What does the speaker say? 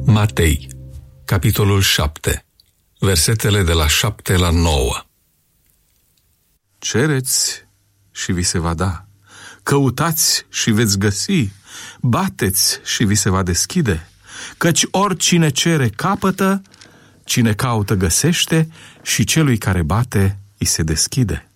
Matei, capitolul 7, versetele de la 7 la 9. Cereți și vi se va da, căutați și veți găsi, bateți și vi se va deschide, căci oricine cere capătă, cine caută găsește și celui care bate îi se deschide.